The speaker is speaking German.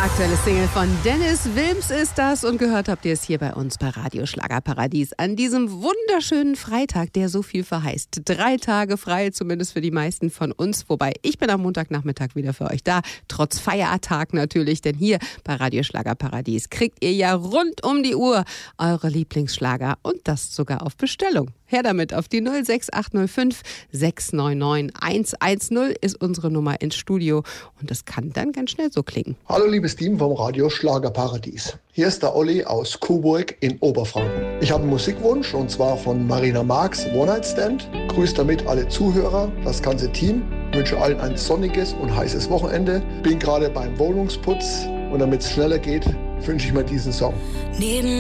Aktuelle Single von Dennis Wilms ist das und gehört habt ihr es hier bei uns bei Radio Schlagerparadies an diesem wunderschönen Freitag, der so viel verheißt. 3 Tage frei, zumindest für die meisten von uns, wobei ich bin am Montagnachmittag wieder für euch da, trotz Feiertag natürlich, denn hier bei Radio Schlagerparadies kriegt ihr ja rund um die Uhr eure Lieblingsschlager und das sogar auf Bestellung. Her damit auf die 06805 699 110 ist unsere Nummer ins Studio und das kann dann ganz schnell so klingen. Hallo liebes Team vom Radio Schlagerparadies. Hier ist der Olli aus Coburg in Oberfranken. Ich habe einen Musikwunsch und zwar von Marina Marx, One Night Stand. Grüßt damit alle Zuhörer, das ganze Team. Ich wünsche allen ein sonniges und heißes Wochenende. Bin gerade beim Wohnungsputz und damit es schneller geht, wünsche ich mir diesen Song. Neben